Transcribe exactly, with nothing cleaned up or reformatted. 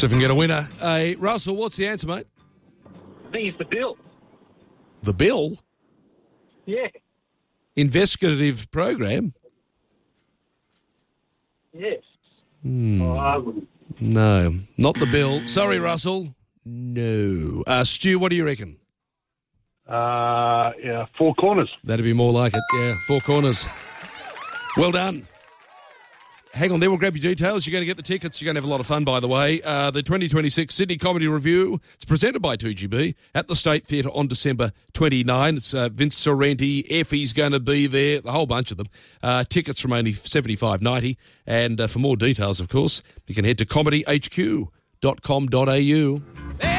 See if we can get a winner. Hey, Russell, what's the answer, mate? I think it's the bill. The Bill? Yeah. Investigative program? Yes. Hmm. Oh, I wouldn't. No, not the Bill. Sorry, Russell. No. Uh, Stu, what do you reckon? Uh, yeah, Four Corners. That'd be more like it, yeah. Four Corners. Well done. Hang on there, we'll grab your details. You're going to get the tickets. You're going to have a lot of fun, by the way. Uh, the twenty twenty-six Sydney Comedy Review. It's presented by two G B at the State Theatre on December twenty-ninth. It's uh, Vince Sorrenti, Effie's going to be there, a whole bunch of them. Uh, tickets from only seventy-five ninety. And uh, for more details, of course, you can head to comedy h q dot com dot a u.